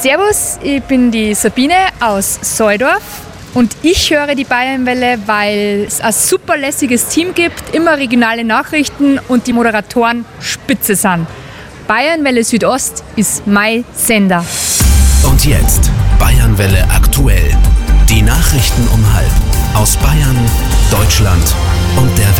Servus, ich bin die Sabine aus Soldorf und ich höre die Bayernwelle, weil es ein super lässiges Team gibt, immer regionale Nachrichten und die Moderatoren spitze sind. Bayernwelle Südost ist mein Sender. Und jetzt Bayernwelle aktuell. Die Nachrichten um 12:30 aus Bayern, Deutschland und der Welt.